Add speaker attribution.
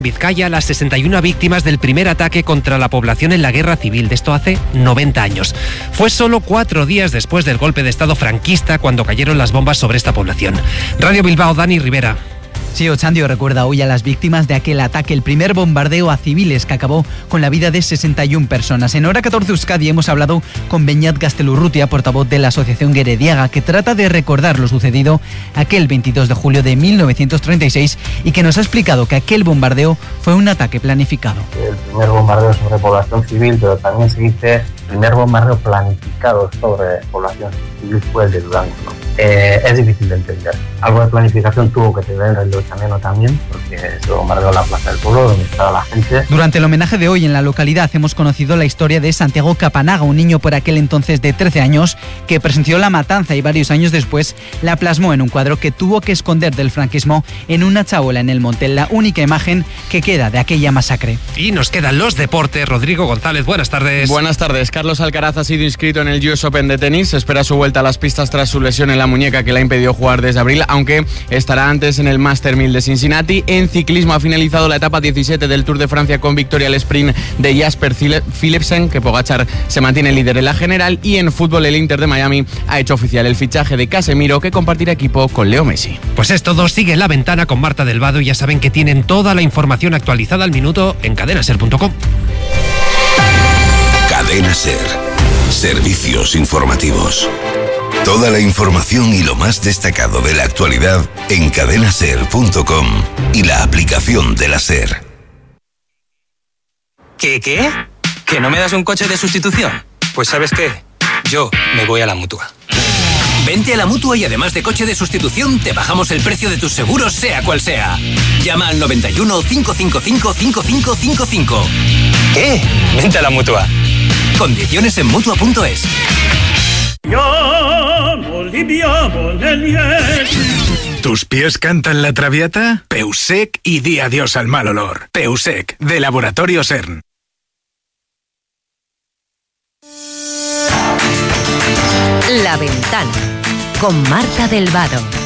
Speaker 1: Vizcaya, las 61 víctimas del primer ataque contra la población en la guerra civil, de esto hace 90 años. Fue solo 4 días después del golpe de estado franquista cuando cayeron las bombas sobre esta población. Radio Bilbao, Dani Rivera.
Speaker 2: Sí, Ochandio recuerda hoy a las víctimas de aquel ataque, el primer bombardeo a civiles que acabó con la vida de 61 personas. En Hora 14 Euskadi hemos hablado con Beñat Gaztelurrutia, portavoz de la Asociación Gerediaga, que trata de recordar lo sucedido aquel 22 de julio de 1936 y que nos ha explicado que aquel bombardeo fue un ataque planificado.
Speaker 3: El primer bombardeo sobre población civil, pero también se dice el primer bombardeo planificado sobre población civil fue el de Durango, ¿no? Es difícil de entender. Algo de planificación tuvo que tener el Lochaneno también, porque se bombardeó la Plaza del Pueblo, donde estaba la gente.
Speaker 2: Durante el homenaje de hoy en la localidad hemos conocido la historia de Santiago Capanaga, un niño por aquel entonces de 13 años que presenció la matanza y varios años después la plasmó en un cuadro que tuvo que esconder del franquismo en una chabola en el monte, la única imagen que queda de aquella masacre.
Speaker 1: Y nos quedan los deportes. Rodrigo González, buenas tardes.
Speaker 4: Buenas tardes. Carlos Alcaraz ha sido inscrito en el US Open de tenis. Se espera su vuelta a las pistas tras su lesión en la muñeca que le ha impedido jugar desde abril, aunque estará antes en el Master 1000 de Cincinnati. En ciclismo ha finalizado la etapa 17 del Tour de Francia con victoria al sprint de Jasper Philipsen, que Pogačar se mantiene líder en la general. Y en fútbol el Inter de Miami ha hecho oficial el fichaje de Casemiro, que compartirá equipo con Leo Messi.
Speaker 1: Pues es todo, sigue La Ventana con Marta del Vado y ya saben que tienen toda la información actualizada al minuto en cadenaser.com.
Speaker 5: Cadena Ser. Servicios informativos. Toda la información y lo más destacado de la actualidad en cadenaser.com y la aplicación de la Ser.
Speaker 6: ¿Qué? ¿Que no me das un coche de sustitución? Pues ¿sabes qué? Yo me voy a la Mutua. Vente a la Mutua y además de coche de sustitución, te bajamos el precio de tus seguros, sea cual sea. Llama al 91 555 5555. ¿Qué? Vente a la Mutua. Condiciones en Mutua.es.
Speaker 7: ¿Tus pies cantan la traviata? Peusec y di adiós al mal olor. Peusec, de Laboratorio CERN.
Speaker 8: La Ventana, con Marta del Vado.